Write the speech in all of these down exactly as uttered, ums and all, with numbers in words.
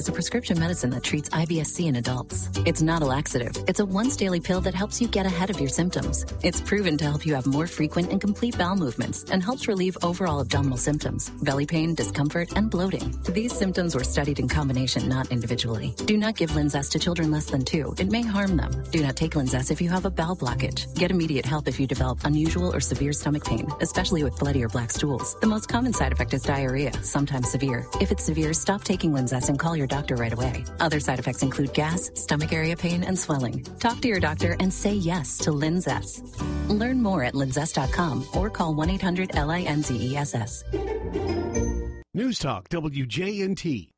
is a prescription medicine that treats I B S C in adults. It's not a laxative. It's a once-daily pill that helps you get ahead of your symptoms. It's proven to help you have more frequent and complete bowel movements and helps relieve overall abdominal symptoms, belly pain, discomfort, and bloating. These symptoms were studied in combination, not individually. Do not give Linzess to children less than two. It may harm them. Do not take Linzess if you have a bowel blockage. Get immediate help if you develop unusual or severe stomach pain, especially with bloody or black stools. The most common side effect is diarrhea, sometimes severe. If it's severe, stop taking Linzess and call your doctor right away. Other side effects include gas, stomach area pain, and swelling. Talk to your doctor and say yes to Linzess. Learn more at linzess dot com or call one eight hundred L I N Z E S S. News Talk W J N T.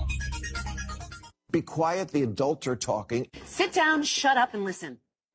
Be quiet, the adults are talking. Sit down, shut up, and listen.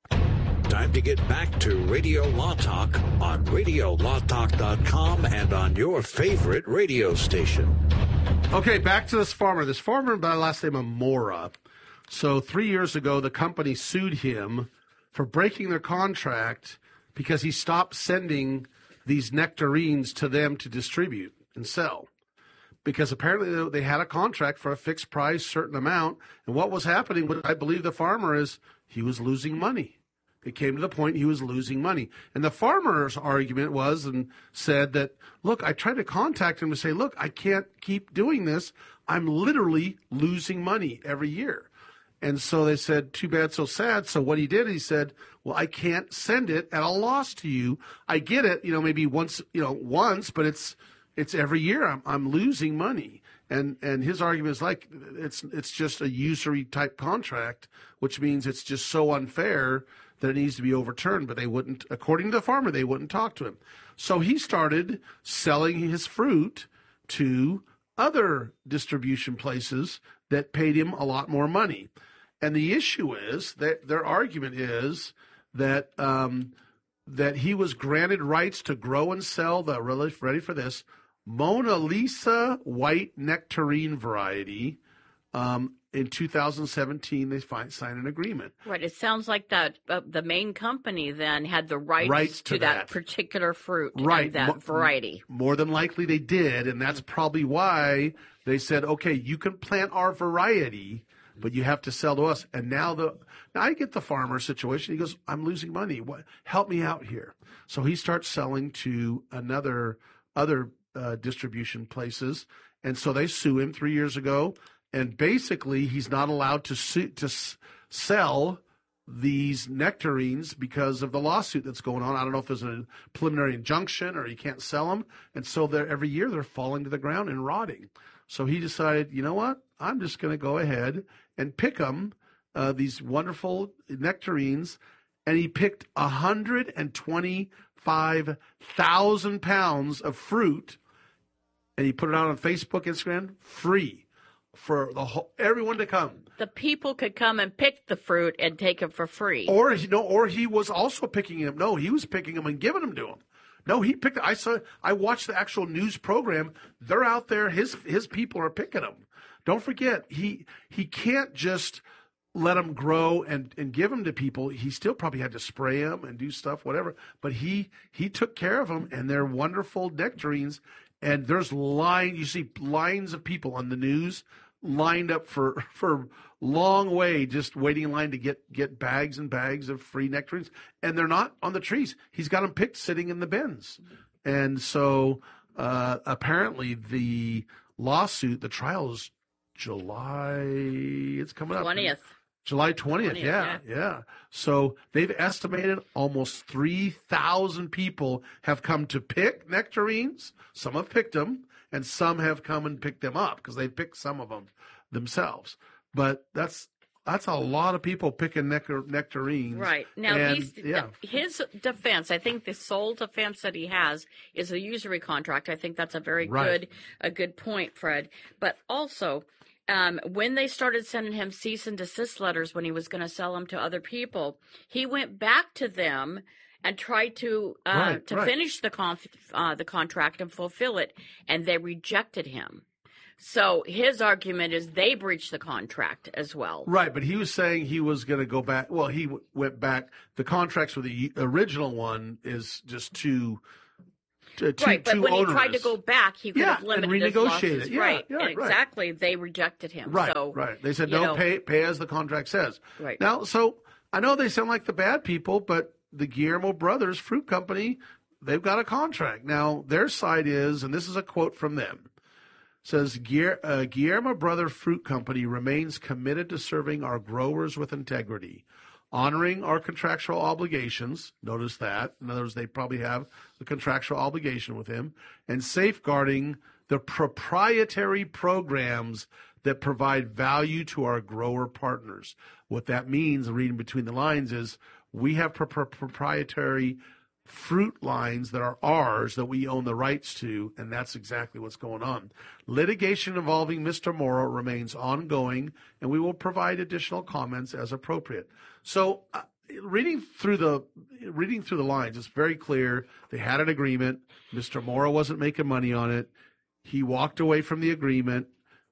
Time to get back to Radio Law Talk on radio law talk dot com and on your favorite radio station. Okay, back to this farmer. This farmer by the last name of Mora. So three years ago, the company sued him for breaking their contract because he stopped sending these nectarines to them to distribute and sell. Because apparently they had a contract for a fixed price, certain amount. And what was happening, what I believe the farmer is, he was losing money. It came to the point he was losing money. And the farmer's argument was and said that, look, I tried to contact him to say, look, I can't keep doing this. I'm literally losing money every year. And so they said, too bad, so sad. So what he did, he said, well, I can't send it at a loss to you. I get it, you know, maybe once, you know, once, but it's it's every year I'm I'm losing money. And and his argument is like it's it's just a usury type contract, which means it's just so unfair that it needs to be overturned, but they wouldn't, according to the farmer, they wouldn't talk to him. So he started selling his fruit to other distribution places that paid him a lot more money. And the issue is that their argument is that um, that he was granted rights to grow and sell the, really ready for this, Mona Lisa white nectarine variety. Um, in two thousand seventeen, they find, signed an agreement. Right. It sounds like that uh, the main company then had the rights, rights to, to that. that particular fruit, right. and that Mo- variety. More than likely they did, and that's probably why they said, okay, you can plant our variety, but you have to sell to us. And now the now I get the farmer situation. He goes, I'm losing money. What? Help me out here. So he starts selling to another other uh, distribution places, and so they sue him three years ago. And basically, he's not allowed to sue, to s- sell these nectarines because of the lawsuit that's going on. I don't know if there's a preliminary injunction or he can't sell them. And so they're, every year they're falling to the ground and rotting. So he decided, you know what? I'm just going to go ahead and pick them, uh, these wonderful nectarines. And he picked one hundred twenty-five thousand pounds of fruit, and he put it out on Facebook, Instagram, free. For the whole, everyone to come. The people could come and pick the fruit and take it for free. Or you know, or he was also picking them. No, he was picking them and giving them to him. No, he picked. I saw. I watched the actual news program. They're out there. His his people are picking them. Don't forget, he he can't just let them grow and, and give them to people. He still probably had to spray them and do stuff, whatever. But he he took care of them, and they're wonderful nectarines. And there's line. You see lines of people on the news lined up for for long way, just waiting in line to get get bags and bags of free nectarines, and they're not on the trees. He's got them picked sitting in the bins. And so uh, apparently the lawsuit, the trial is July. It's coming up twentieth. July twentieth. twentieth Yeah, yeah, yeah. So they've estimated almost three thousand people have come to pick nectarines. Some have picked them, and some have come and picked them up because they picked some of them themselves. But that's that's a lot of people picking nectar, nectarines. Right. Now, and, he's, yeah. his defense, I think the sole defense that he has is a usury contract. I think that's a very Right. good a good point, Fred. But also, um, when they started sending him cease and desist letters when he was going to sell them to other people, he went back to them and tried to uh, Right, to right. finish the conf- uh, the contract and fulfill it, and they rejected him. So his argument is they breached the contract as well. Right, but he was saying he was going to go back. Well, he w- went back. The contracts for the original one is just too Two, right, but two when onerous. he tried to go back, he could Yeah, have limited and his renegotiate losses. it. Yeah, right, yeah, right. exactly. They rejected him. Right, so, right. They said, you no, know, pay pay as the contract says. Right. Now, so I know they sound like the bad people, but the Guillermo Brothers Fruit Company, they've got a contract. Now, their side is, and this is a quote from them, says, uh, Guillermo Brother Fruit Company remains committed to serving our growers with integrity, honoring our contractual obligations. Notice that. In other words, they probably have a contractual obligation with him, and safeguarding the proprietary programs that provide value to our grower partners. What that means, reading between the lines, is we have pro- pro- proprietary fruit lines that are ours that we own the rights to, and that's exactly what's going on. Litigation involving Mister Moro remains ongoing, and we will provide additional comments as appropriate. So, uh, reading through the reading through the lines, it's very clear they had an agreement. Mister Moro wasn't making money on it. He walked away from the agreement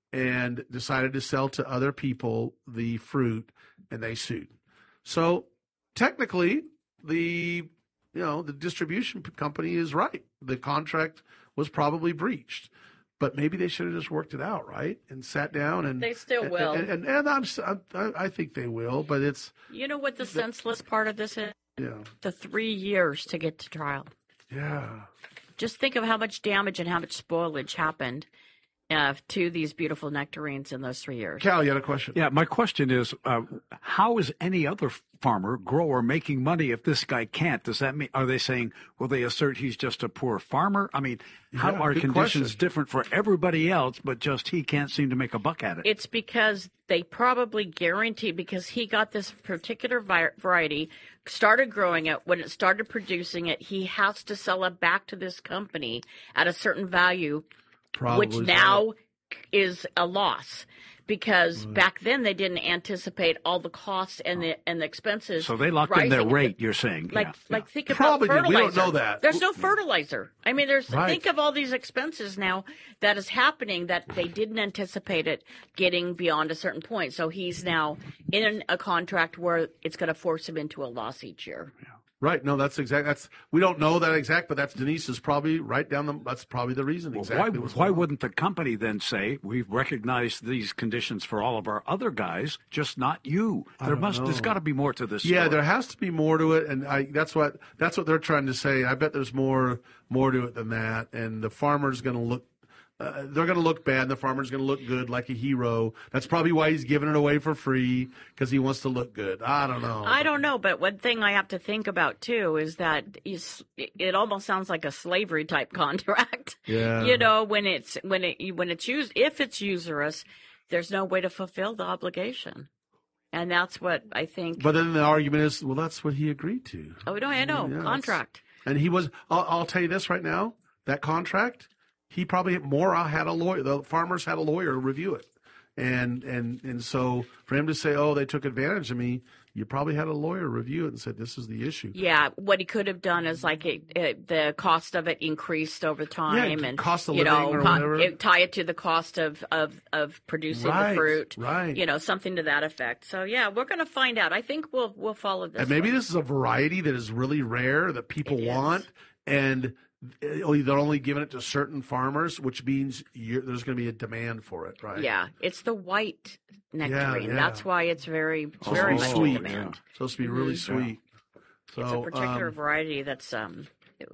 and decided to sell to other people the fruit, and they sued. So, technically, the you know, the distribution company is right. The contract was probably breached, but maybe they should have just worked it out, right? And sat down and They still and, will. And, and, and I'm, I, I think they will, but it's You know what the senseless part of this is? yeah, The three years to get to trial. yeah. Just think of how much damage and how much spoilage happened uh, to these beautiful nectarines in those three years. Cal, you had a question? Yeah, my question is, uh, how is any other farmer, grower making money if this guy can't? Does that mean, are they saying, will they assert he's just a poor farmer? I mean, how Yeah, are good conditions question. different for everybody else, but just he can't seem to make a buck at it? It's because they probably guarantee, because he got this particular vi- variety, started growing it, when it started producing it, he has to sell it back to this company at a certain value, Probably which so. now is a loss. Because back then they didn't anticipate all the costs and the and the expenses. So they locked in their rising. rate, you're saying. Like, yeah, like yeah. think Probably about did. We fertilizer. don't know that. There's no fertilizer. I mean, there's Right. think of all these expenses now that is happening that they didn't anticipate it getting beyond a certain point. So he's now in a contract where it's going to force him into a loss each year. Right. No, that's exact. That's we don't know that exact, but that's Denise is probably right down the. That's probably the reason. Well, exactly. why what's why going on. wouldn't the company then say, we've recognized these conditions for all of our other guys, just not you? There don't must, there's know. got to be more to this Yeah, story. there has to be more to it, and I, that's what that's what they're trying to say. I bet there's more more to it than that, and the farmer's going to look. Uh, they're going to look bad. And the farmer's going to look good, like a hero. That's probably why he's giving it away for free, because he wants to look good. I don't know. I don't know, but one thing I have to think about too is that is- it almost sounds like a slavery type contract. Yeah. You know, when it's when it when it's used, if it's usurious, there's no way to fulfill the obligation, and that's what I think. But then the argument is, well, that's what he agreed to. oh no, I know Yeah, that's- contract. And he was. I'll, I'll tell you this right now. That contract, he probably more had a lawyer. The farmers had a lawyer review it, and and and so for him to say, "Oh, they took advantage of me," you probably had a lawyer review it and said, "This is the issue." Yeah, what he could have done is like it, it, the cost of it increased over time, Yeah, and cost of you know, living or co- whatever. it, tie it to the cost of of, of producing Right, the fruit, right. You know, something to that effect. So yeah, we're going to find out. I think we'll we'll follow this. And maybe one. this is a variety that is really rare that people It is. want, and uh, they're only giving it to certain farmers, which means you're, there's going to be a demand for it, right? Yeah, it's the white nectarine. yeah. That's why it's very It's very supposed much to be in sweet. demand. Supposed to be really sweet. So, It's a particular um, variety that's um.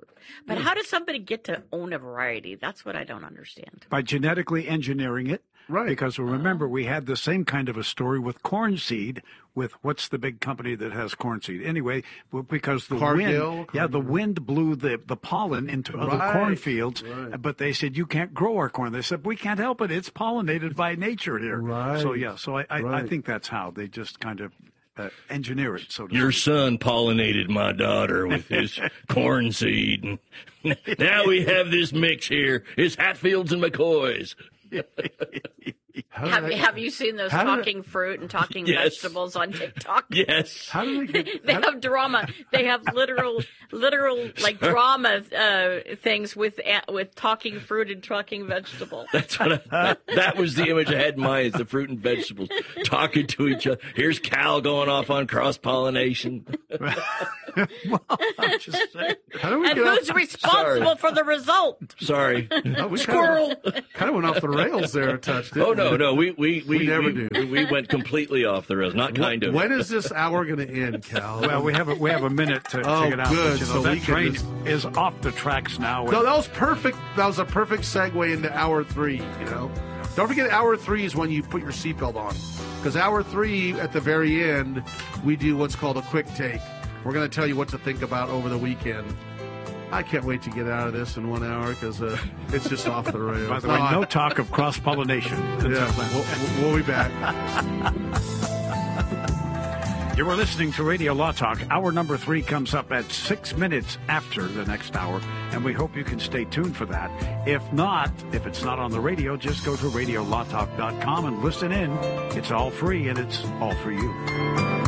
But how does somebody get to own a variety? That's what I don't understand. By genetically engineering it. Right. Because remember, we had the same kind of a story with corn seed, with what's the big company that has corn seed? Anyway, w- because the Cargill, wind, yeah, the wind blew the, the pollen into other Right, cornfields, right. but they said, you can't grow our corn. They said, we can't help it. It's pollinated by nature here. Right, So, yeah, so I, I, I right. think that's how they just kind of uh, engineer it. So to Your speak. son pollinated my daughter with his corn seed. And now we have this mix here. It's Hatfields and McCoys. How did Have, I- have you seen those how did I- talking fruit and talking Yes. vegetables on TikTok? Yes. How did they get? They how have drama. They have literal, literal like drama uh, things with a- with talking fruit and talking vegetable. That's what I, that, that was the image I had in mind, is the fruit and vegetables talking to each other. Here's Cal going off on cross-pollination. Well, I'm just saying. how did we And get who's off? responsible Sorry. for the result? Sorry. Oh, we Squirrel. Kind of went off the rails there a touch. Didn't Oh, no, we? no. We we, we, We never we, do. We went completely off the rails. Not kind of. When is this hour going to end, Cal? Well, we have a, we have a minute to, Oh, to get out. good. But, you know, So that we can train just- is off the tracks now. No, that was perfect. That was a perfect segue into hour three. You know, don't forget hour three is when you put your seatbelt on, because hour three at the very end we do what's called a quick take. We're going to tell you what to think about over the weekend. I can't wait to get out of this in one hour because uh, it's just off the rails. By the way, I- no talk of cross-pollination. until Yeah, then. we'll, we'll be back. You were listening to Radio Law Talk. Hour number three comes up at six minutes after the next hour, and we hope you can stay tuned for that. If not, if it's not on the radio, just go to radio law talk dot com and listen in. It's all free, and it's all for you.